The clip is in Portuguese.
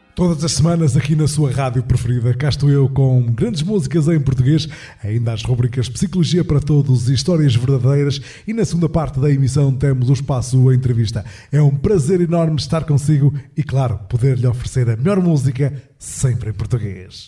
Todas as semanas aqui na sua rádio preferida, cá estou eu com grandes músicas em português, ainda as rubricas Psicologia para Todos e Histórias Verdadeiras, e na segunda parte da emissão temos o espaço Entrevista. É um prazer enorme estar consigo e, claro, poder-lhe oferecer a melhor música sempre em português.